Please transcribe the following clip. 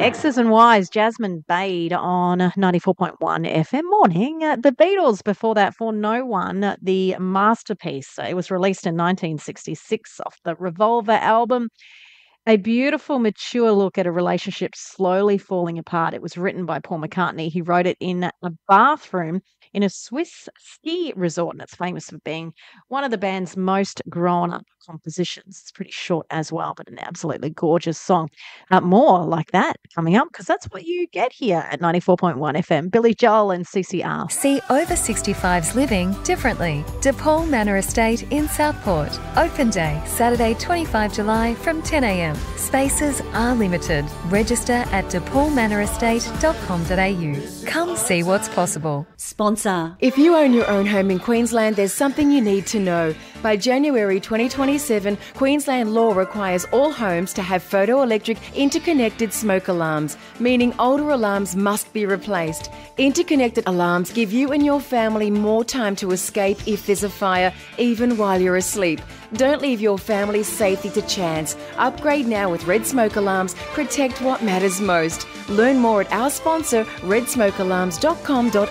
X's and Y's, Jasmine Bade on 94.1 FM morning. The Beatles before that for No One, the masterpiece. It was released in 1966 off the Revolver album. A beautiful, mature look at a relationship slowly falling apart. It was written by Paul McCartney. He wrote it in a bathroom in a Swiss ski resort, and it's famous for being one of the band's most grown-up compositions. It's pretty short as well, but an absolutely gorgeous song. More like that coming up, because that's what you get here at 94.1 FM. Billy Joel and CCR. See over 65s living differently. DePaul Manor Estate in Southport. Open day, Saturday 25 July from 10 a.m. Spaces are limited. Register at depaulmanorestate.com.au. Come see what's possible. Sponsor. If you own your own home in Queensland, there's something you need to know. By January 2027, Queensland law requires all homes to have photoelectric interconnected smoke alarms, meaning older alarms must be replaced. Interconnected alarms give you and your family more time to escape if there's a fire, even while you're asleep. Don't leave your family's safety to chance. Upgrade now with Red Smoke Alarms. Protect what matters most. Learn more at our sponsor, redsmokealarms.com.au.